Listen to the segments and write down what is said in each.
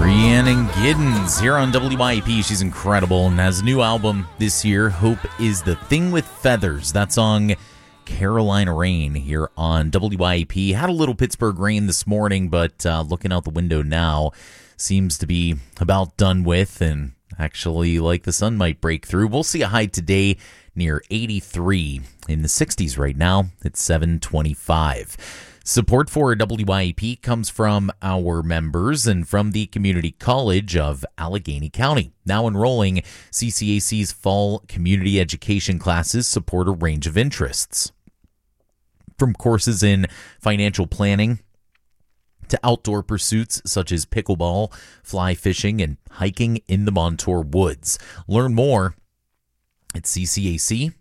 Rhiannon Giddens here on WYP. She's incredible and has a new album this year. Hope is the Thing with Feathers. That song, Carolina Rain, here on WYP. Had a little Pittsburgh rain this morning, but looking out the window now, seems to be about done with, and actually like the sun might break through. We'll see a high today near 83. In the 60s right now. It's 7:25. Support for WYP comes from our members and from the Community College of Allegheny County. Now enrolling, CCAC's fall community education classes support a range of interests. From courses in financial planning to outdoor pursuits such as pickleball, fly fishing, and hiking in the Montour Woods. Learn more at ccac.edu.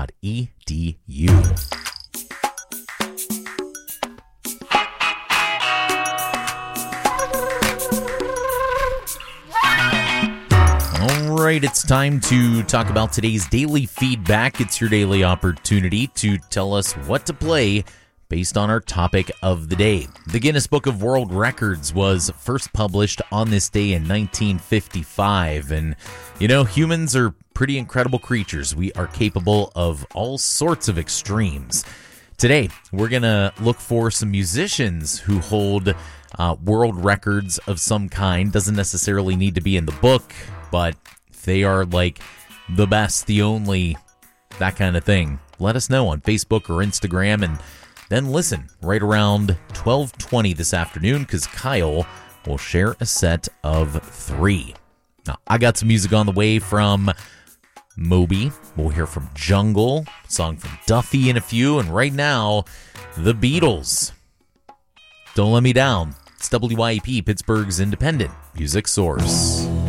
All right, it's time to talk about today's daily feedback. It's your daily opportunity to tell us what to play based on our topic of the day. The Guinness Book of World Records was first published on this day in 1955. And, you know, humans are pretty incredible creatures. We are capable of all sorts of extremes. Today, we're going to look for some musicians who hold world records of some kind. Doesn't necessarily need to be in the book, but they are like the best, the only, that kind of thing. Let us know on Facebook or Instagram, and then listen right around 12:20 this afternoon, because Kyle will share a set of 3. Now, I got some music on the way from Moby. We'll hear from Jungle, a song from Duffy and a few, and right now, the Beatles. Don't Let Me Down. It's WYP, Pittsburgh's independent music source.